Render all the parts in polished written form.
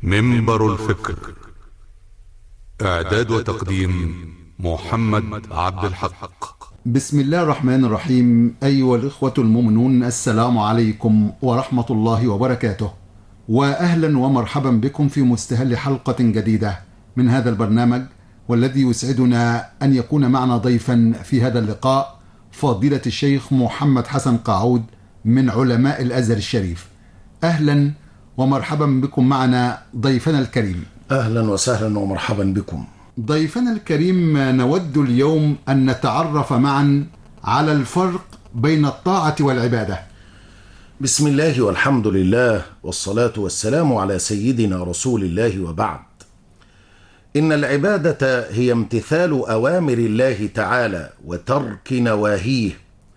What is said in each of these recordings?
منبر الفكر. إعداد وتقديم محمد عبد الحق. بسم الله الرحمن الرحيم. أيها الإخوة المؤمنون، السلام عليكم ورحمة الله وبركاته، وأهلا ومرحبا بكم في مستهل حلقة جديدة من هذا البرنامج، والذي يسعدنا أن يكون معنا ضيفا في هذا اللقاء فضيلة الشيخ محمد حسن قاعود من علماء الأزهر الشريف. أهلا ومرحبا بكم معنا ضيفنا الكريم. أهلا وسهلا ومرحبا بكم ضيفنا الكريم. نود اليوم أن نتعرف معا على الفرق بين الطاعة والعبادة. بسم الله والحمد لله والصلاة والسلام على سيدنا رسول الله، وبعد. إن العبادة هي امتثال أوامر الله تعالى وترك نواهيه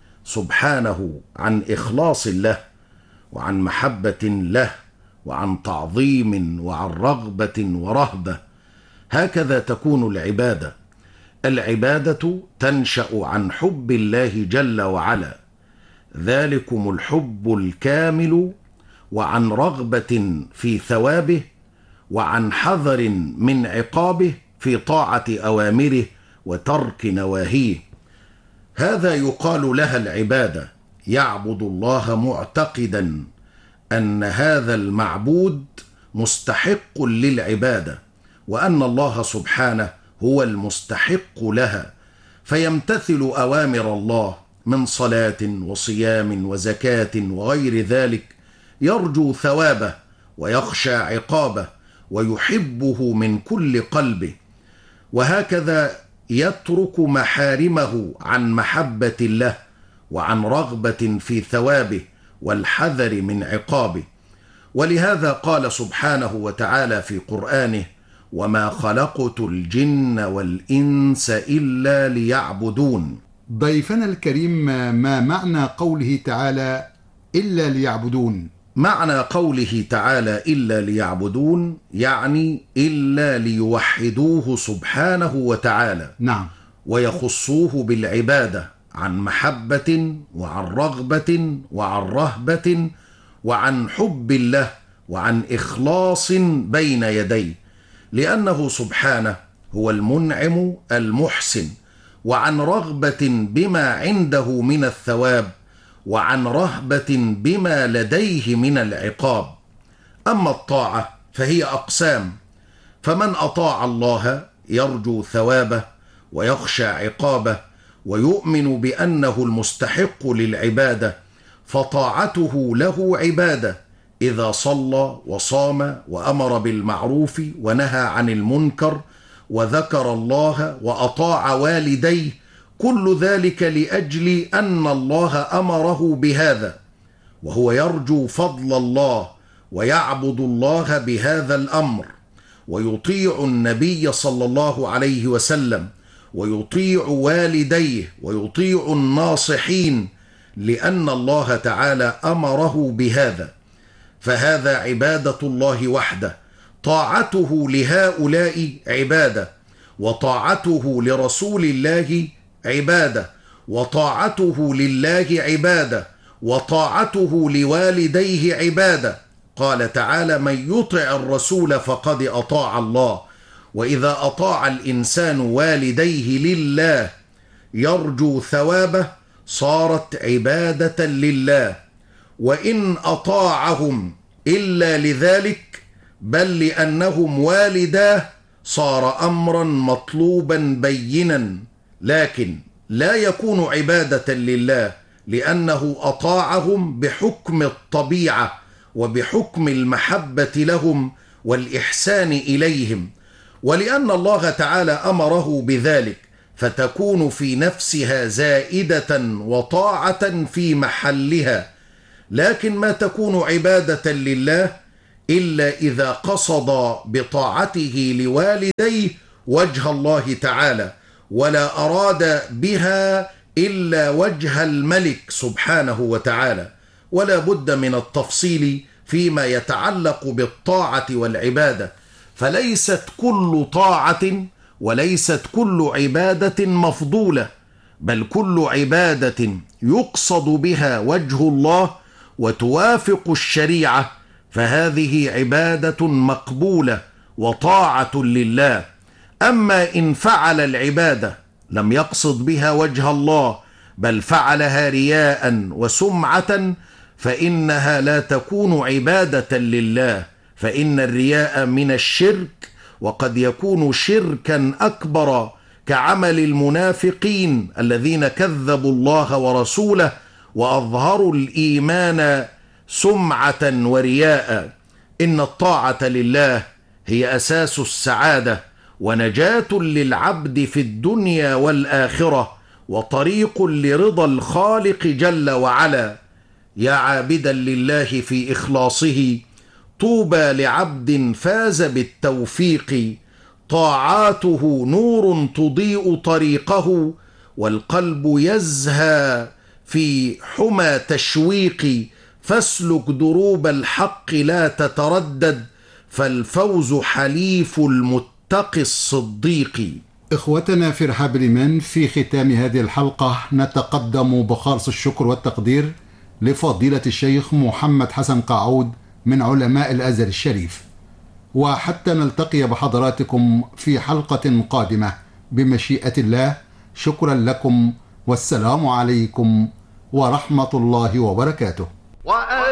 سبحانه، عن إخلاص له وعن محبة له وعن تعظيم وعن رغبة ورهبة. هكذا تكون العبادة. العبادة تنشأ عن حب الله جل وعلا، ذلكم الحب الكامل، وعن رغبة في ثوابه، وعن حذر من عقابه في طاعة أوامره وترك نواهيه. هذا يقال لها العبادة. يعبد الله معتقدا أن هذا المعبود مستحق للعبادة، وأن الله سبحانه هو المستحق لها، فيمتثل أوامر الله من صلاة وصيام وزكاة وغير ذلك، يرجو ثوابه ويخشى عقابه ويحبه من كل قلبه. وهكذا يترك محارمه عن محبة الله وعن رغبة في ثوابه والحذر من عقابه. ولهذا قال سبحانه وتعالى في قرآنه: وما خلقت الجن والإنس إلا ليعبدون. ضيفنا الكريم، ما معنى قوله تعالى إلا ليعبدون؟ معنى قوله تعالى إلا ليعبدون يعني إلا ليوحدوه سبحانه وتعالى، نعم، ويخصوه بالعبادة عن محبة وعن رغبة وعن رهبة وعن حب الله وعن إخلاص بين يديه، لأنه سبحانه هو المنعم المحسن، وعن رغبة بما عنده من الثواب، وعن رهبة بما لديه من العقاب. أما الطاعة فهي أقسام، فمن أطاع الله يرجو ثوابه ويخشى عقابه ويؤمن بأنه المستحق للعبادة، فطاعته له عبادة إذا صلى وصام وأمر بالمعروف ونهى عن المنكر وذكر الله وأطاع والديه، كل ذلك لأجل أن الله أمره بهذا، وهو يرجو فضل الله ويعبد الله بهذا الأمر، ويطيع النبي صلى الله عليه وسلم، ويطيع والديه، ويطيع الناصحين، لأن الله تعالى أمره بهذا. فهذا عبادة الله وحده. طاعته لهؤلاء عبادة، وطاعته لرسول الله عبادة، وطاعته لله عبادة، وطاعته لوالديه عبادة. قال تعالى: من يطع الرسول فقد أطاع الله. وإذا أطاع الإنسان والديه لله يرجو ثوابه صارت عبادة لله، وإن أطاعهم إلا لذلك بل لأنهم والداه صار أمرا مطلوبا بينا، لكن لا يكون عبادة لله لأنه أطاعهم بحكم الطبيعة وبحكم المحبة لهم والإحسان إليهم، ولأن الله تعالى أمره بذلك، فتكون في نفسها زائدة وطاعة في محلها. لكن ما تكون عبادة لله إلا إذا قصد بطاعته لوالديه وجه الله تعالى، ولا أراد بها إلا وجه الملك سبحانه وتعالى. ولا بد من التفصيل فيما يتعلق بالطاعة والعبادة، فليست كل طاعة وليست كل عبادة مفضولة، بل كل عبادة يقصد بها وجه الله وتوافق الشريعة فهذه عبادة مقبولة وطاعة لله. أما إن فعل العبادة لم يقصد بها وجه الله بل فعلها رياء وسمعة فإنها لا تكون عبادة لله، فإن الرياء من الشرك، وقد يكون شركا أكبر كعمل المنافقين الذين كذبوا الله ورسوله وأظهروا الإيمان سمعة ورياء. إن الطاعة لله هي أساس السعادة ونجاة للعبد في الدنيا والآخرة، وطريق لرضا الخالق جل وعلا. يا عابدا لله في إخلاصه، طوبى لعبد فاز بالتوفيق. طاعاته نور تضيء طريقه، والقلب يزهى في حمى تشويق. فاسلك دروب الحق لا تتردد، فالفوز حليف المتقي الصديق. إخوتنا في رحاب الإيمان، في ختام هذه الحلقة نتقدم بخالص الشكر والتقدير لفضيلة الشيخ محمد حسن قاعود من علماء الأزهر الشريف، وحتى نلتقي بحضراتكم في حلقة قادمة بمشيئة الله. شكرا لكم، والسلام عليكم ورحمة الله وبركاته.